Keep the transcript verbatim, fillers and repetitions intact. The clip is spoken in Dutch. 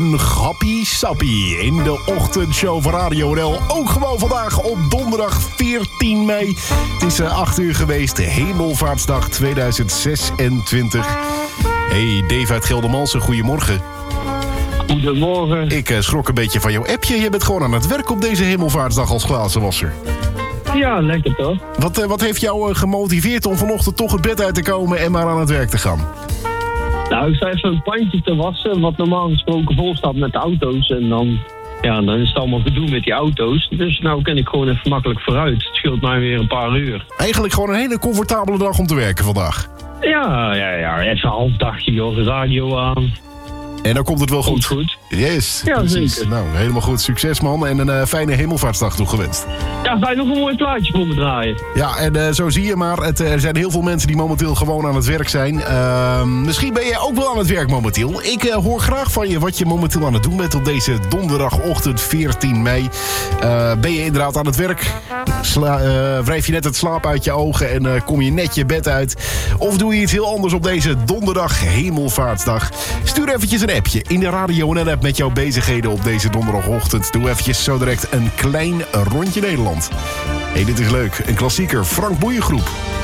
Een grappie sappie in de ochtendshow van Radio N L. Ook gewoon vandaag op donderdag veertien mei. Het is uh, acht uur geweest, Hemelvaartsdag tweeduizend zesentwintig. Hey, Dave uit Geldermalsen, goedemorgen. Goedemorgen. Ik uh, schrok een beetje van jouw appje. Je bent gewoon aan het werk op deze Hemelvaartsdag als glazenwasser. Ja, lekker toch? Wat, uh, wat heeft jou uh, gemotiveerd om vanochtend toch het bed uit te komen en maar aan het werk te gaan? Nou, ik sta even een pandje te wassen, wat normaal gesproken vol staat met auto's. En dan, ja, dan is het allemaal gedoe met die auto's. Dus nou kan ik gewoon even makkelijk vooruit. Het scheelt mij weer een paar uur. Eigenlijk gewoon een hele comfortabele dag om te werken vandaag. Ja, ja, ja. Even een half dagje, joh. Radio aan. En dan komt het wel goed. Komt goed. Yes, ja, precies. Zeker. Nou, helemaal goed. Succes, man. En een uh, fijne Hemelvaartsdag toegewenst. Ja, ga je nog een mooi plaatje voor me draaien? Ja, en uh, zo zie je maar. Het, uh, er zijn heel veel mensen die momenteel gewoon aan het werk zijn. Uh, misschien ben jij ook wel aan het werk momenteel. Ik uh, hoor graag van je wat je momenteel aan het doen bent op deze donderdagochtend veertien mei. Uh, ben je inderdaad aan het werk? Sla, uh, wrijf je net het slaap uit je ogen en uh, kom je net je bed uit? Of doe je iets heel anders op deze donderdag Hemelvaartsdag? Stuur eventjes een appje in de Radio N L-app met jouw bezigheden op deze donderdagochtend. Doe eventjes zo direct een klein rondje Nederland. Hé, hey, dit is leuk. Een klassieker, Frank Boeiengroep.